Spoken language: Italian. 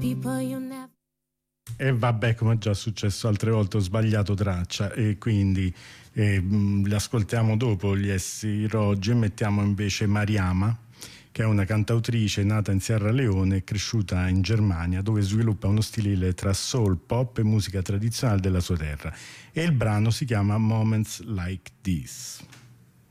E vabbè, come è già successo altre volte, ho sbagliato traccia e quindi li ascoltiamo dopo gli Essi Roggi e mettiamo invece Mariama, che è una cantautrice nata in Sierra Leone e cresciuta in Germania, dove sviluppa uno stile tra soul, pop e musica tradizionale della sua terra. E il brano si chiama Moments Like This.